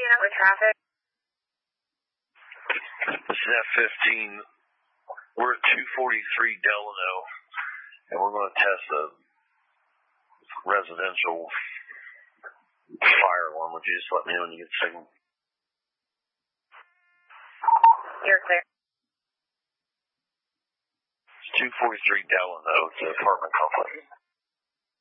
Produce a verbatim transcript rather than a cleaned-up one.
unit with traffic. This is F fifteen. We're at two forty-three Delano, and we're going to test a residential fire alarm. Would you just let me know when you get the signal? You're clear. It's two forty-three Delano. It's an apartment complex.